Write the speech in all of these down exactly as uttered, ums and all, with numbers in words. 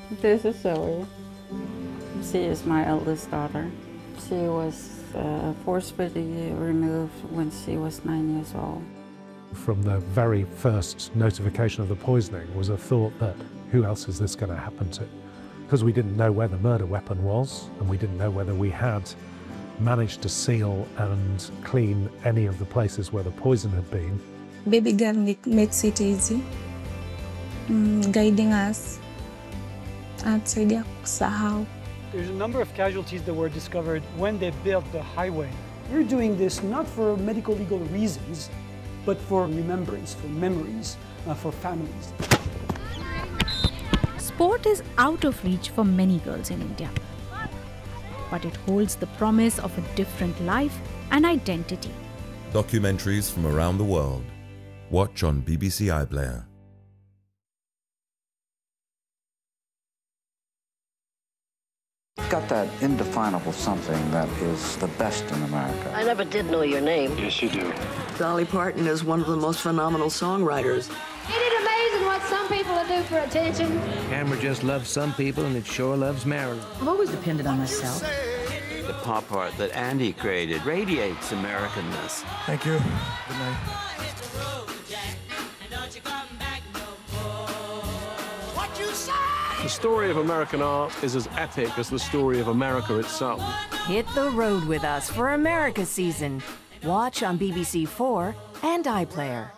This is Zoe. She is my eldest daughter. She was uh, forcibly removed when she was nine years old. From the very first notification of the poisoning was a thought that who else is this going to happen to? Because we didn't know where the murder weapon was, and we didn't know whether we had managed to seal and clean any of the places where the poison had been. Baby girl makes it easy, mm, guiding us. There's a number of casualties that were discovered when they built the highway. We're doing this not for medical legal reasons, but for remembrance, for memories, uh, for families. Sport is out of reach for many girls in India, but it holds the promise of a different life and identity. Documentaries from around the world. Watch on B B C iPlayer. Got that indefinable something that is the best in America. I never did know your name. Yes, you do. Dolly Parton is one of the most phenomenal songwriters. Isn't it amazing what some people will do for attention? Hammer just loves some people, and it sure loves Marilyn. I've always depended on myself. The pop art that Andy created radiates Americanness. Thank you. Good night. The story of American art is as epic as the story of America itself. Hit the road with us for America season. Watch on B B C four and iPlayer.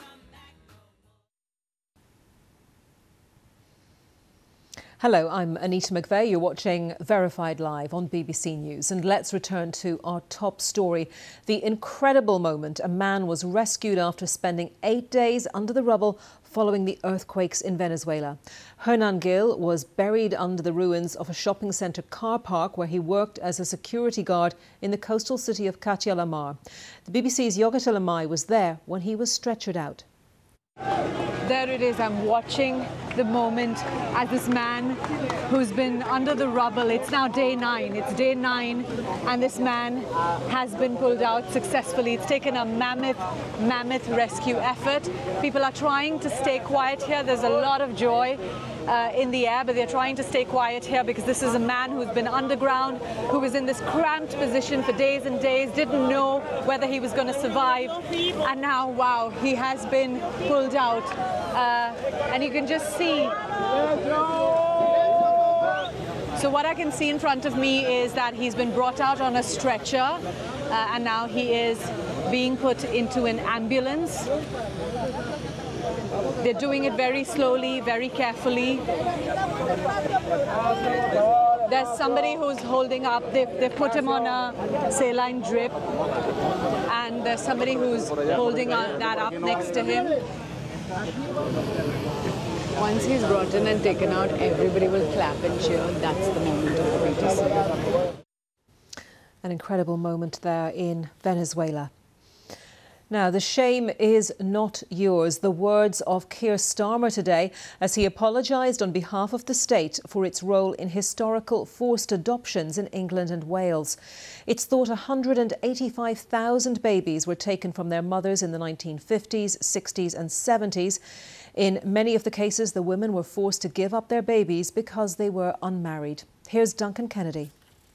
Hello, I'm Anita McVeigh. You're watching Verified Live on B B C News. And let's return to our top story. The incredible moment a man was rescued after spending eight days under the rubble following the earthquakes in Venezuela. Hernan Gil was buried under the ruins of a shopping centre car park where he worked as a security guard in the coastal city of Katia La Mar. The B B C's Yogita Lamai was there when he was stretchered out. There it is. I'm watching the moment as this man who's been under the rubble, it's now day nine, it's day nine, and this man has been pulled out successfully. It's taken a mammoth, mammoth rescue effort. People are trying to stay quiet here. There's a lot of joy uh, in the air, but they're trying to stay quiet here because this is a man who's been underground, who was in this cramped position for days and days, didn't know whether he was going to survive, and now, wow, he has been pulled out. Uh, and you can just see. So what I can see in front of me is that he's been brought out on a stretcher, uh, and now he is being put into an ambulance. They're doing it very slowly, very carefully. There's somebody who's holding up, they've, they've put him on a saline drip, and there's somebody who's holding on, that up next to him. Once he's brought in and taken out, everybody will clap and cheer. That's the moment of the greatest. An incredible moment there in Venezuela. Now, the shame is not yours. The words of Keir Starmer today as he apologised on behalf of the state for its role in historical forced adoptions in England and Wales. It's thought one hundred eighty-five thousand babies were taken from their mothers in the nineteen fifties, sixties and seventies. In many of the cases, the women were forced to give up their babies because they were unmarried. Here's Duncan Kennedy.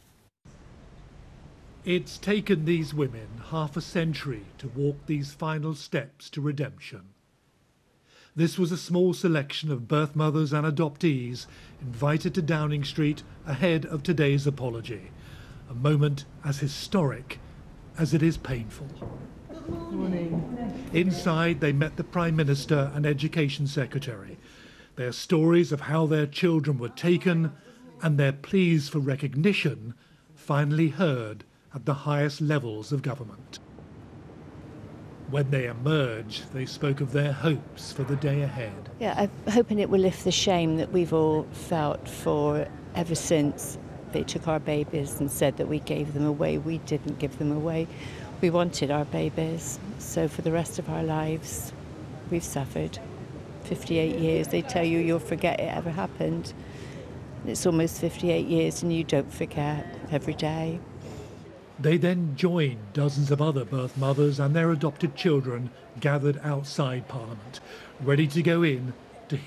It's taken these women half a century to walk these final steps to redemption. This was a small selection of birth mothers and adoptees invited to Downing Street ahead of today's apology, a moment as historic as it is painful. Good morning. Inside, they met the Prime Minister and Education Secretary. Their stories of how their children were taken and their pleas for recognition finally heard at the highest levels of government. When they emerged, they spoke of their hopes for the day ahead. Yeah, I'm hoping it will lift the shame that we've all felt for ever since they took our babies and said that we gave them away. We didn't give them away. We wanted our babies. So for the rest of our lives, we've suffered. fifty-eight years, they tell you you'll forget it ever happened. It's almost fifty-eight years and you don't forget every day. They then joined dozens of other birth mothers and their adopted children gathered outside Parliament, ready to go in to hear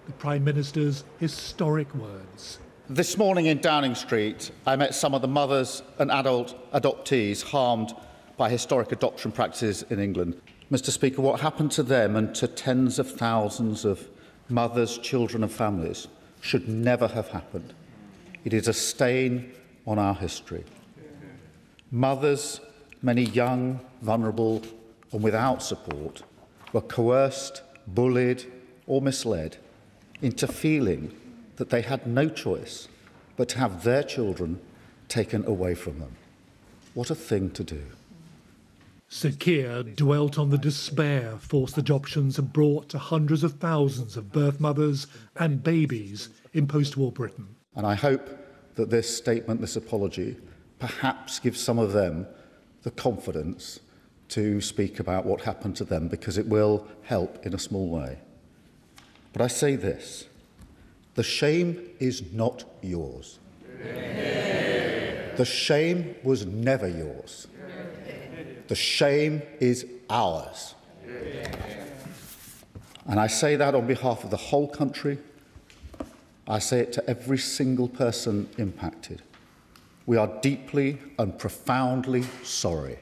the Prime Minister's historic words. This morning in Downing Street, I met some of the mothers and adult adoptees harmed by historic adoption practices in England. Mister Speaker, what happened to them and to tens of thousands of mothers, children and families should never have happened. It is a stain on our history. Mothers, many young, vulnerable and without support, were coerced, bullied or misled into feeling that they had no choice but to have their children taken away from them. What a thing to do. Sir Keir dwelt on the despair forced adoptions have brought to hundreds of thousands of birth mothers and babies in post-war Britain. And I hope that this statement, this apology, perhaps gives some of them the confidence to speak about what happened to them, because it will help in a small way. But I say this, the shame is not yours. The shame was never yours. The shame is ours. And I say that on behalf of the whole country. I say it to every single person impacted. We are deeply and profoundly sorry.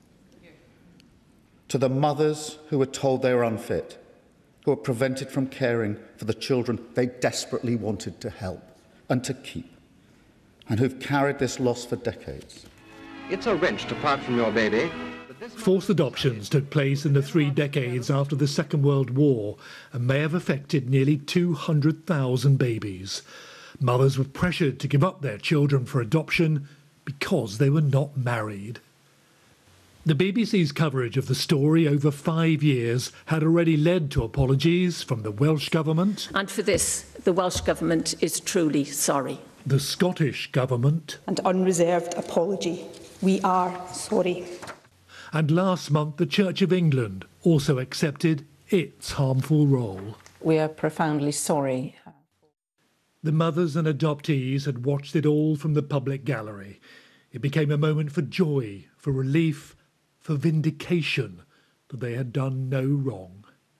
To the mothers who were told they were unfit, who were prevented from caring for the children they desperately wanted to help and to keep, and who've carried this loss for decades. It's a wrench to part from your baby. Forced adoptions took place in the three decades after the Second World War and may have affected nearly two hundred thousand babies. Mothers were pressured to give up their children for adoption because they were not married. The B B C's coverage of the story over five years had already led to apologies from the Welsh Government. And for this, the Welsh Government is truly sorry. The Scottish Government. An unreserved apology. We are sorry. And last month, the Church of England also accepted its harmful role. We are profoundly sorry. The mothers and adoptees had watched it all from the public gallery. It became a moment for joy, for relief, for vindication that they had done no wrong.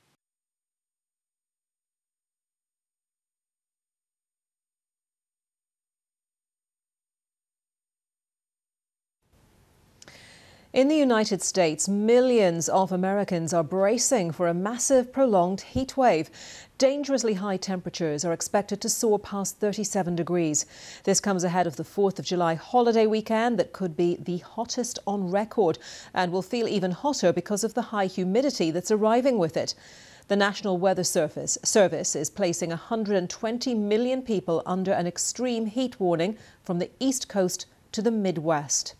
In the United States, millions of Americans are bracing for a massive, prolonged heat wave. Dangerously high temperatures are expected to soar past thirty-seven degrees. This comes ahead of the fourth of July holiday weekend that could be the hottest on record and will feel even hotter because of the high humidity that's arriving with it. The National Weather Service, Service is placing one hundred twenty million people under an extreme heat warning from the East Coast to the Midwest.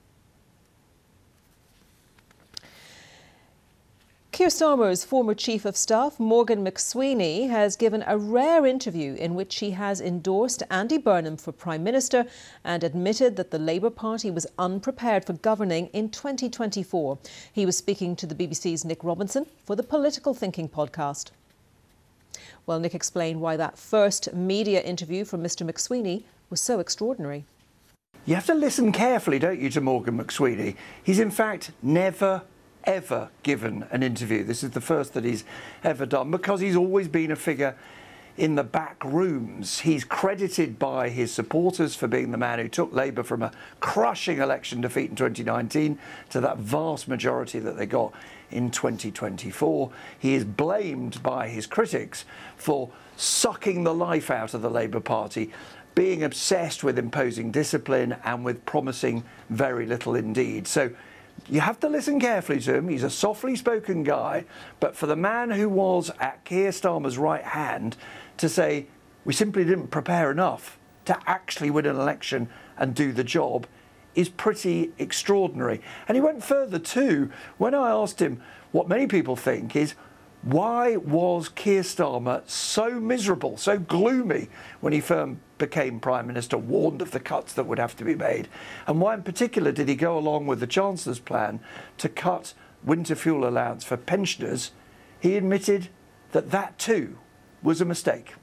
Keir Starmer's former Chief of Staff, Morgan McSweeney, has given a rare interview in which he has endorsed Andy Burnham for Prime Minister and admitted that the Labour Party was unprepared for governing in twenty twenty-four. He was speaking to the B B C's Nick Robinson for the Political Thinking podcast. Well, Nick explained why that first media interview from Mr McSweeney was so extraordinary. You have to listen carefully, don't you, to Morgan McSweeney. He's in fact never ever given an interview. This is the first that he's ever done, because he's always been a figure in the back rooms. He's credited by his supporters for being the man who took Labour from a crushing election defeat in twenty nineteen to that vast majority that they got in twenty twenty-four. He is blamed by his critics for sucking the life out of the Labour Party, being obsessed with imposing discipline and with promising very little indeed. So you have to listen carefully to him. He's a softly spoken guy, but for the man who was at Keir Starmer's right hand to say we simply didn't prepare enough to actually win an election and do the job is pretty extraordinary. And he went further too. When I asked him what many people think is, why was Keir Starmer so miserable, so gloomy when he first became Prime Minister, warned of the cuts that would have to be made? And why in particular did he go along with the Chancellor's plan to cut winter fuel allowance for pensioners? He admitted that that too was a mistake.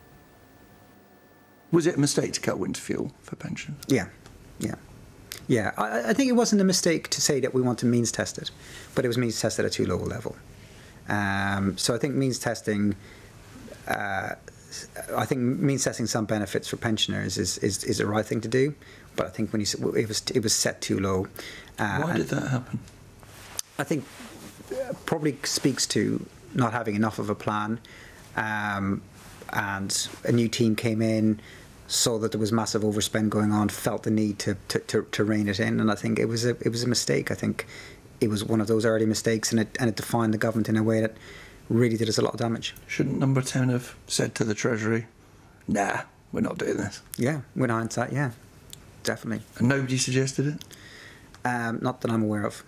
Was it a mistake to cut winter fuel for pensioners? Yeah, yeah. Yeah, I, I think it wasn't a mistake to say that we want to means test it, but it was means tested at too low a level. Um, so I think means testing uh, I think means setting some benefits for pensioners is, is, is the right thing to do, but I think when you, it was it was set too low. Uh, Why did that happen? I think uh, probably speaks to not having enough of a plan, um, and a new team came in, saw that there was massive overspend going on, felt the need to, to, to, to rein it in, and I think it was a it was a mistake. I think it was one of those early mistakes, and it and it defined the government in a way that really did us a lot of damage. Shouldn't Number ten have said to the Treasury, nah, we're not doing this? Yeah, with hindsight, yeah, definitely. And nobody suggested it? Um, not that I'm aware of.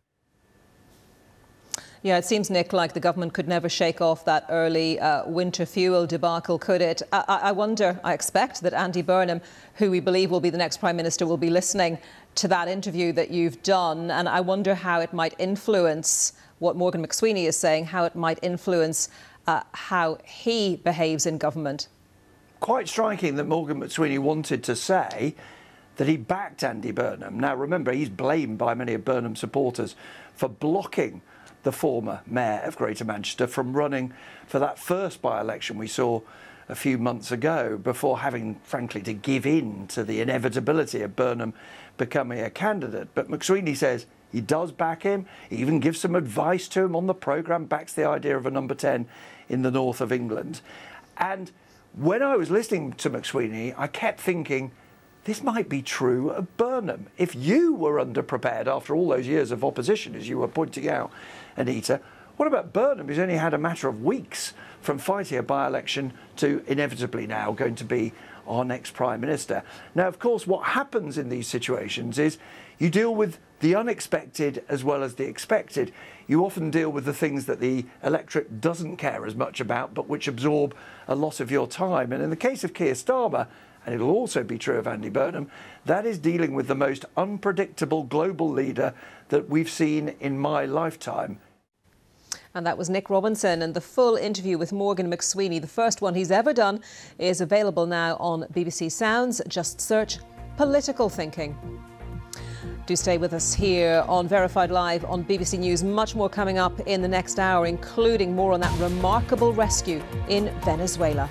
Yeah, it seems, Nick, like the government could never shake off that early uh, winter fuel debacle, could it? I, I wonder, I expect that Andy Burnham, who we believe will be the next Prime Minister, will be listening to that interview that you've done, and I wonder how it might influence what Morgan McSweeney is saying, how it might influence uh, how he behaves in government. Quite striking that Morgan McSweeney wanted to say that he backed Andy Burnham. Now, remember, he's blamed by many of Burnham's supporters for blocking the former mayor of Greater Manchester from running for that first by-election we saw a few months ago, before having, frankly, to give in to the inevitability of Burnham becoming a candidate. But McSweeney says he does back him. He even gives some advice to him on the programme, backs the idea of a number ten in the north of England. And when I was listening to McSweeney, I kept thinking, this might be true of Burnham. If you were underprepared after all those years of opposition, as you were pointing out, Anita, what about Burnham, who's only had a matter of weeks from fighting a by-election to inevitably now going to be our next Prime Minister? Now, of course, what happens in these situations is you deal with the unexpected as well as the expected. You often deal with the things that the electorate doesn't care as much about, but which absorb a lot of your time. And in the case of Keir Starmer, and it'll also be true of Andy Burnham, that is dealing with the most unpredictable global leader that we've seen in my lifetime. And that was Nick Robinson, and the full interview with Morgan McSweeney, the first one he's ever done, is available now on B B C Sounds. Just search Political Thinking. Do stay with us here on Verified Live on B B C News. Much more coming up in the next hour, including more on that remarkable rescue in Venezuela.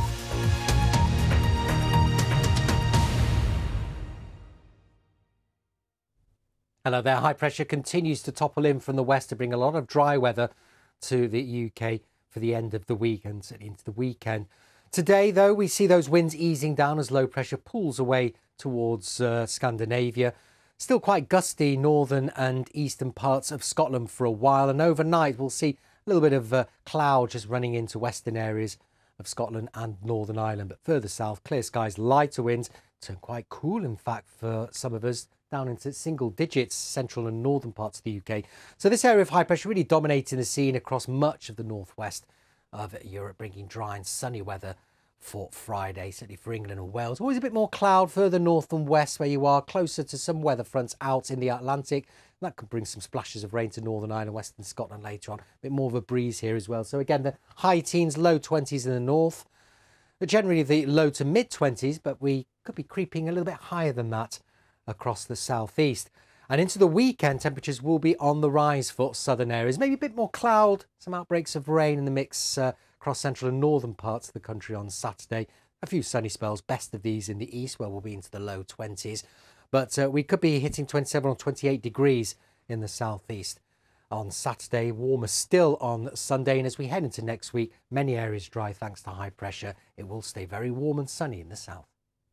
Hello there. High pressure continues to topple in from the west to bring a lot of dry weather to the U K for the end of the week and into the weekend. Today, though, we see those winds easing down as low pressure pulls away towards uh, Scandinavia. Still quite gusty northern and eastern parts of Scotland for a while, and overnight we'll see a little bit of uh, cloud just running into western areas of Scotland and Northern Ireland. But further south, clear skies, lighter winds, turn quite cool, in fact, for some of us, down into single digits, central and northern parts of the U K. So this area of high pressure really dominating the scene across much of the northwest of Europe, bringing dry and sunny weather for Friday, certainly for England and Wales. Always a bit more cloud further north and west where you are, closer to some weather fronts out in the Atlantic. That could bring some splashes of rain to Northern Ireland, Western Scotland later on. A bit more of a breeze here as well. So again, the high teens, low twenties in the north. But generally the low to mid twenties, but we could be creeping a little bit higher than that across the southeast. And into the weekend, temperatures will be on the rise for southern areas. Maybe a bit more cloud, some outbreaks of rain in the mix uh, across central and northern parts of the country on Saturday. A few sunny spells, best of these in the east, where we'll be into the low twenties. But uh, we could be hitting twenty-seven or twenty-eight degrees in the southeast on Saturday. Warmer still on Sunday. And as we head into next week, many areas dry thanks to high pressure. It will stay very warm and sunny in the south.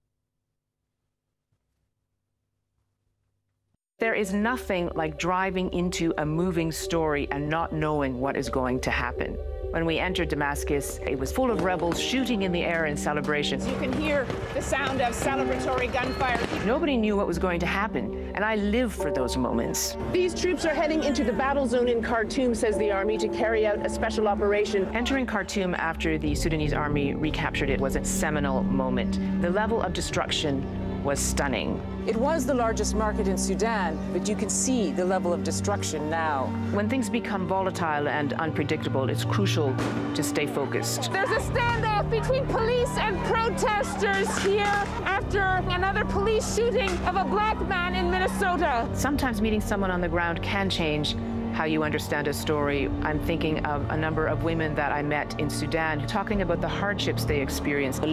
There is nothing like driving into a moving story and not knowing what is going to happen. When we entered Damascus, it was full of rebels shooting in the air in celebration. You can hear the sound of celebratory gunfire. Nobody knew what was going to happen, and I live for those moments. These troops are heading into the battle zone in Khartoum, says the army, to carry out a special operation. Entering Khartoum after the Sudanese army recaptured it was a seminal moment. The level of destruction was stunning. It was the largest market in Sudan, but you can see the level of destruction now. When things become volatile and unpredictable, it's crucial to stay focused. There's a standoff between police and protesters here after another police shooting of a black man in Minnesota. Sometimes meeting someone on the ground can change how you understand a story. I'm thinking of a number of women that I met in Sudan talking about the hardships they experienced.